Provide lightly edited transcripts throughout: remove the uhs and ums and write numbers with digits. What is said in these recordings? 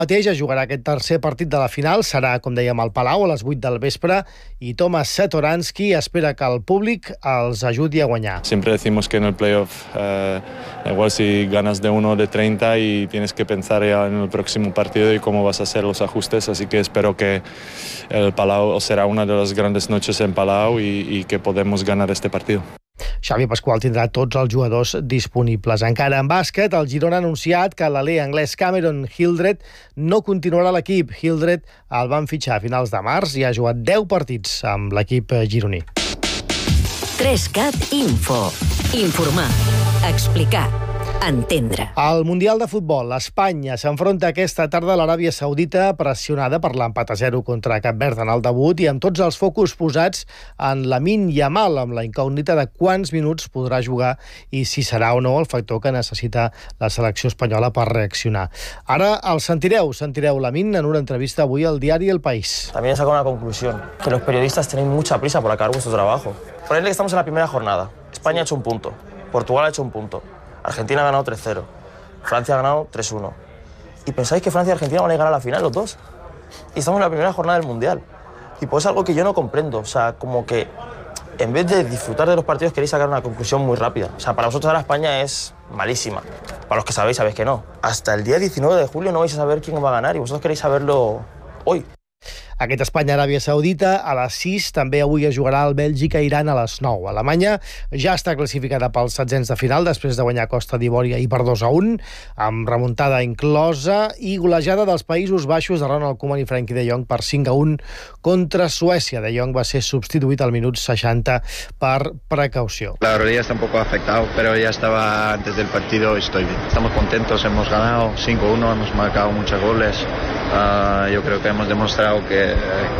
Mateix es jugarà aquest tercer partit de la final, serà, com dèiem, al Palau a les 8 del vespre i Tomas Satoransky espera que el públic els ajudi a guanyar. Siempre decimos que en el playoff igual si ganas de 1 o de 30 y tienes que pensar ya en el próximo partido y cómo vas a hacer los ajustes, así que espero que el Palau será una de las grandes noches en Palau y que podemos ganar este partido. Xavi Pasqual tindrà tots els jugadors disponibles. Encara en bàsquet, el Girona ha anunciat que l'alè anglès Cameron Hildreth no continuarà a l'equip. Hildreth el van fitxar a finals de març i ha jugat 10 partits amb l'equip gironí. 3CAT Info. Informar, explicar, entendre. Al Mundial de Futbol, Espanya s'enfronta aquesta tarda a l'Aràbia Saudita pressionada per l'empat a 0 contra Cap Verd en el debut i amb tots els focus posats en Lamine Yamal, amb la incògnita de quants minuts podrà jugar i si serà o no el factor que necessita la selecció espanyola per reaccionar. Ara el sentireu Lamine en una entrevista avui al diari El País. También he sacado una conclusión, que los periodistas tenéis mucha prisa por acabar vuestro trabajo. Ponedle que estamos en la primera jornada. España ha hecho un punto, Portugal ha hecho un punto. Argentina ha ganado 3-0, Francia ha ganado 3-1. ¿Y pensáis que Francia y Argentina van a llegar a la final los dos? Y estamos en la primera jornada del Mundial. Y pues es algo que yo no comprendo. O sea, como que en vez de disfrutar de los partidos queréis sacar una conclusión muy rápida. O sea, para vosotros ahora España es malísima. Para los que sabéis que no. Hasta el día 19 de julio no vais a saber quién va a ganar y vosotros queréis saberlo hoy. Aquest Espanya-Aràbia Saudita a les 6, també avui es jugarà el Bèlgica-Iran a les 9. Alemanya ja està classificada pels setzents de final després de guanyar Costa d'Ivòria i per 2-1, amb remuntada inclosa i golejada dels Països Baixos de Ronald Koeman i Frenkie de Jong per 5-1 contra Suècia. De Jong va ser substituït al minut 60 per precaució. La rodilla está un poco afectado, pero ya estaba antes del partido, estoy bien. Estamos contentos, hemos ganado 5-1, hemos marcado muchos goles. Yo creo que hemos demostrado que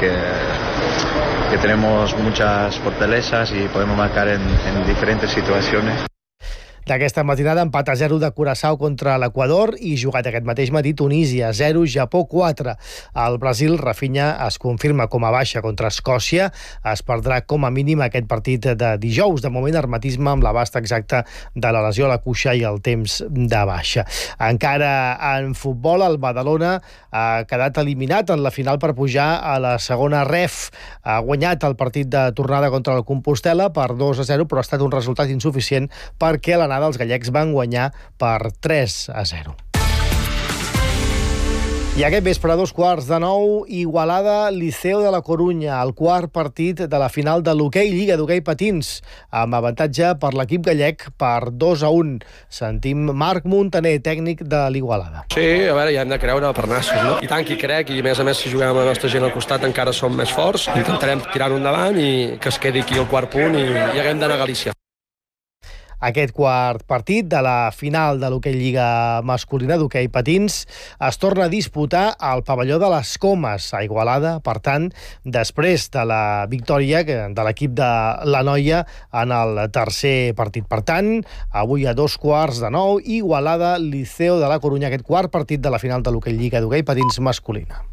tenemos muchas fortalezas y podemos marcar en diferentes situaciones. D'aquesta matinada, empat a 0 de Curaçao contra l'Equador i jugat aquest mateix matí Tunísia 0, Japó 4. Al Brasil, Rafinha es confirma com a baixa contra Escòcia. Es perdrà com a mínim aquest partit de dijous. De moment, hermetisme amb l'abast exacte de la lesió a la cuixa i el temps de baixa. Encara en futbol, el Badalona ha quedat eliminat en la final per pujar a la segona ref. Ha guanyat el partit de tornada contra el Compostel·la per 2-0, però ha estat un resultat insuficient perquè l'anada els gallecs van guanyar per 3-0. I aquest vespre, a 8:45, Igualada, Liceo de la Corunya, el quart partit de la final de l'hoquei Lliga d'hoquei patins, amb avantatge per l'equip gallec per 2-1. Sentim Marc Muntaner, tècnic de l'Igualada. Sí, a veure, ja hem de creure per nassos, no? I tant que hi crec, i a més si juguem amb la nostra gent al costat encara som més forts. Intentarem tirar-ho endavant i que es quedi aquí el quart punt i haguem d'anar a Galícia. Aquest quart partit de la final de l'hoquei Lliga masculina d'hoquei patins es torna a disputar al pavelló de les Comes, a Igualada. Per tant, després de la victòria de l'equip de la Noia en el tercer partit. Per tant, avui a 8:45, Igualada, Liceo de la Corunya, aquest quart partit de la final de l'hoquei Lliga d'hoquei patins masculina.